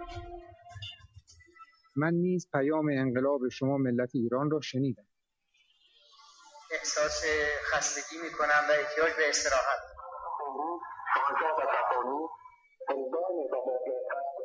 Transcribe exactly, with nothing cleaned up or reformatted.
من نیز پیام انقلاب شما ملت ایران را شنیدم. احساس خستگی می‌کنم و احتیاج به استراحت. امروز شانزده تفاهم اعلام